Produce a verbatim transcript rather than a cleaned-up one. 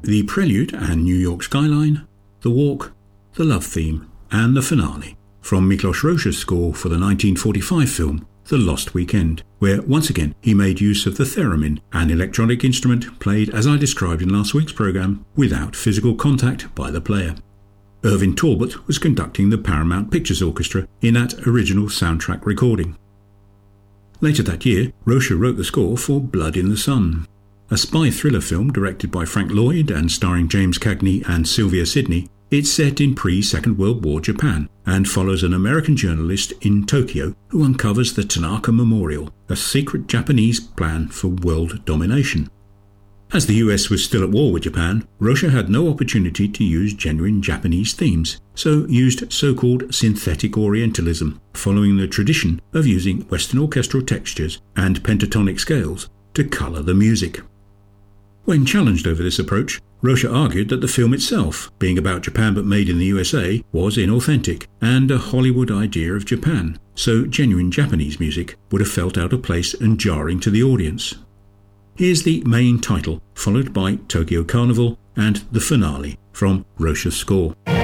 the prelude and New York skyline, the walk, the love theme, and the finale from Miklos Rozsa's score for the nineteen forty-five film The Lost Weekend, where once again he made use of the theremin, an electronic instrument played as I described in last week's programme without physical contact by the player. Irving Talbot was conducting the Paramount Pictures Orchestra in that original soundtrack recording. Later that year, Rozsa wrote the score for Blood in the Sun, a spy thriller film directed by Frank Lloyd and starring James Cagney and Sylvia Sidney. It's set in pre-Second World War Japan and follows an American journalist in Tokyo who uncovers the Tanaka Memorial, a secret Japanese plan for world domination. As the U S was still at war with Japan, Rozsa had no opportunity to use genuine Japanese themes, so used so-called synthetic Orientalism, following the tradition of using Western orchestral textures and pentatonic scales to colour the music. When challenged over this approach, Rozsa argued that the film itself, being about Japan but made in the U S A, was inauthentic and a Hollywood idea of Japan, so genuine Japanese music would have felt out of place and jarring to the audience. Here's the main title, followed by Tokyo Carnival and the finale from Rozsa's score.